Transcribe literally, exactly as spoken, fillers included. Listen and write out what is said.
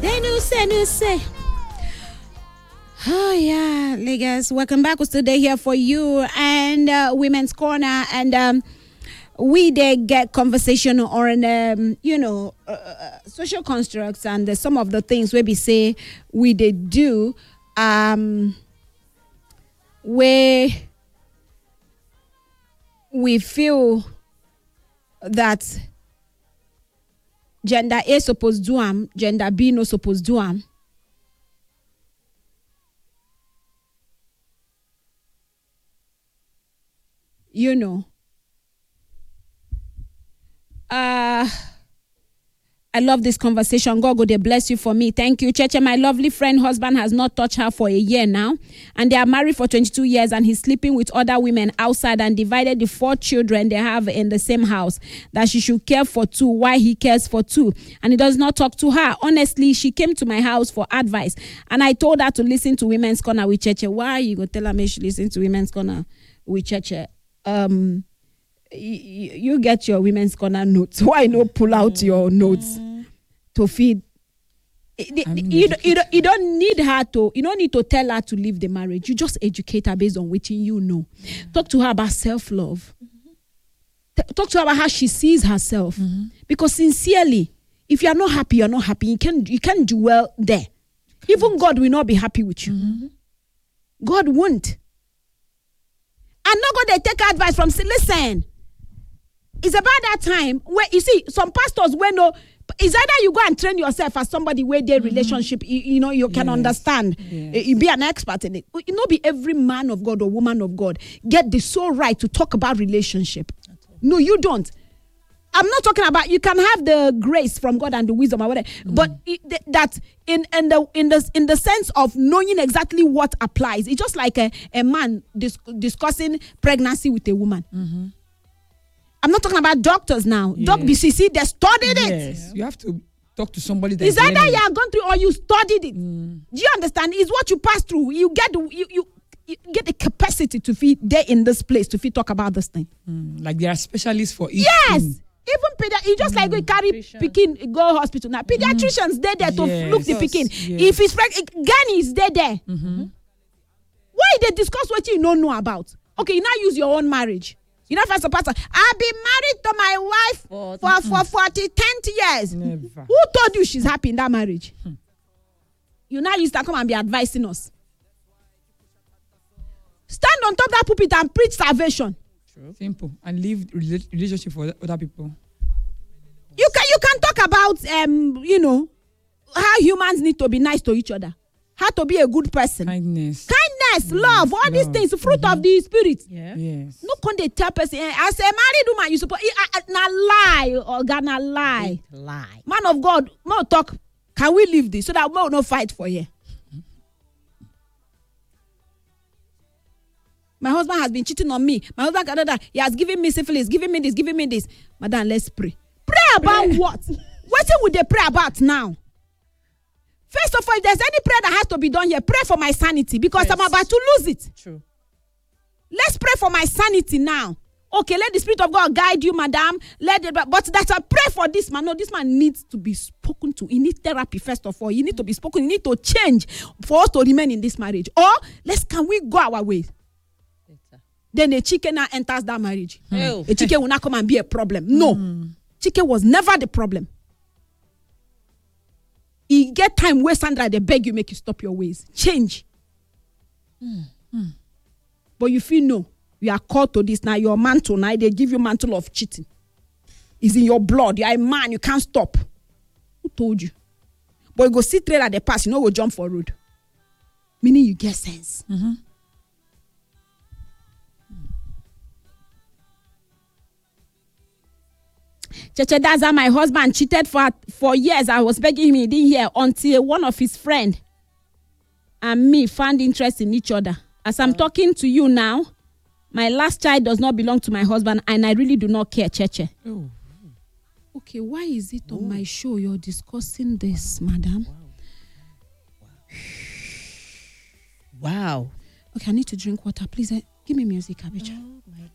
They no say, no say. Oh yeah, Lagos. Welcome back. We're still there here for you and uh, Women's Corner, and um, we did get conversation on um, you know uh, social constructs and uh, some of the things we be say we did do um where we feel that gender A supposed do am, gender B no supposed do am. You know, uh, I love this conversation. God, God, they bless you for me. Thank you. Cheche, my lovely friend, husband has not touched her for a year now. And they are married for twenty-two years and he's sleeping with other women outside and divided the four children they have in the same house. That she should care for two, why he cares for two. And he does not talk to her. Honestly, she came to my house for advice. And I told her to listen to Women's Corner with Cheche. Why are you going to tell her me she listen to Women's Corner with Cheche? Um, you, you get your Women's Corner notes. Why not pull out your notes to feed? You, you, you, you don't need her to, you don't need to tell her to leave the marriage. You just educate her based on what you know. Mm-hmm. Talk to her about self-love. Mm-hmm. Talk to her about how she sees herself. Mm-hmm. Because sincerely, if you are not happy, you're not happy. You can't, you can't do well there. Even God will not be happy with you. Mm-hmm. God won't. I'm not going to take advice from, listen, it's about that time where, you see, some pastors, when no, it's either you go and train yourself as somebody where their mm-hmm. relationship, you, you know, you can yes. understand, yes. you be an expert in it. You know, be every man of God or woman of God get the sole right to talk about relationship. No, you don't. I'm not talking about, you can have the grace from God and the wisdom or whatever, mm. but it, th- that in, in the in the in the sense of knowing exactly what applies. It's just like a, a man dis- discussing pregnancy with a woman. Mm-hmm. I'm not talking about doctors now. Yes. Doc B C C, they studied it. Yes, you have to talk to somebody that is either you are gone through or you studied it. Mm. Do you understand? It's what you pass through. You get you you. You get the capacity to feel there in this place to feel talk about this thing. Mm. Like they are specialists for each yes. thing. Even pedi- you just mm. like we carry pikin go hospital now. Pediatricians mm. they there to yes. look the pikin. Yes. If it's pregnant, Gani is there there. Mm-hmm. Why they discuss what you don't know about? Okay, you now use your own marriage. You know, first a pastor, I've been married to my wife for for, for forty, ten years. Never. Who told you she's happy in that marriage? Hmm. You now used to come and be advising us. Stand on top of that pulpit and preach salvation. True. Simple. And leave relationship for other people. You can you can talk about um you know how humans need to be nice to each other, how to be a good person, kindness, kindness, yes. love, all love. These things, fruit mm-hmm. of the spirit. Yeah. Yes. No can they tell person as a married woman you suppose uh, na lie or gonna lie. Lie. Man of God, more talk. Can we leave this so that we will not fight for you? My husband has been cheating on me. My husband Canada, he has given me syphilis, giving me this, giving me this. Madam, let's pray. Pray about pray. What? What would they pray about now? First of all, if there's any prayer that has to be done here, pray for my sanity because yes. I'm about to lose it. True. Let's pray for my sanity now. Okay, let the Spirit of God guide you, madam. Let it, but that's a pray for this man. No, this man needs to be spoken to. He needs therapy first of all. He needs to be spoken. He needs to change for us to remain in this marriage. Or let's can we go our way? Then a chicken now enters that marriage. Hmm. A chicken will not come and be a problem. No. Hmm. Chicken was never the problem. You get time where Sandra, they beg you, make you stop your ways. Change. Hmm. Hmm. But you feel no. You are called to this now. Your mantle now. They give you mantle of cheating. It's in your blood. You are a man. You can't stop. Who told you? But you go see trailer at the pass. You know, go jump for road. Meaning you get sense. Mm-hmm. Cheche, that's how my husband cheated for for years. I was begging him, he didn't hear until one of his friends and me found interest in each other. As I'm talking to you now, my last child does not belong to my husband, and I really do not care, Cheche. Oh. Okay, why is it on oh. my show you're discussing this, wow. madam? Wow. Wow. Okay, I need to drink water. Please, uh, give me music, Abija. Oh, my